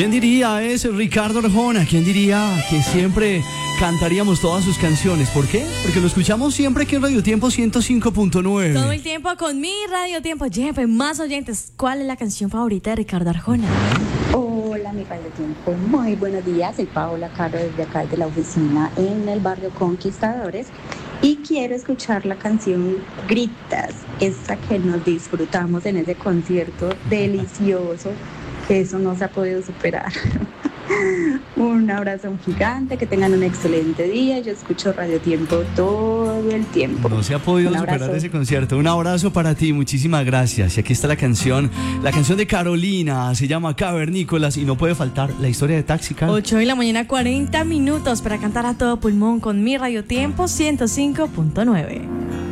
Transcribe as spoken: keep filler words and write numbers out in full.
¿Quién diría? Es Ricardo Arjona. ¿Quién diría que siempre cantaríamos todas sus canciones? ¿Por qué? Porque lo escuchamos siempre aquí en Radio Tiempo ciento cinco punto nueve. Todo el tiempo con mi Radio Tiempo. Jeff, más oyentes. ¿Cuál es la canción favorita de Ricardo Arjona? Hola, mi Radio Tiempo. Muy buenos días. Soy Paola Caro desde acá de la oficina en el barrio Conquistadores. Y quiero escuchar la canción Gritas, esa que nos disfrutamos en ese concierto delicioso, que eso no se ha podido superar. Un abrazo gigante, que tengan un excelente día. Yo escucho Radio Tiempo todo el tiempo. No se ha podido superar ese concierto. Un abrazo para ti, muchísimas gracias. Y aquí está la canción, la canción de Carolina, se llama Cavernícolas y no puede faltar la historia de Taxi Car. ocho de la mañana, cuarenta minutos para cantar a todo pulmón con mi Radio Tiempo ciento cinco punto nueve.